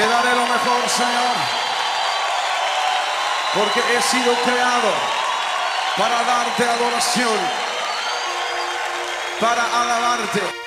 Te daré lo mejor, Señor, porque he sido creado para darte adoración, para alabarte.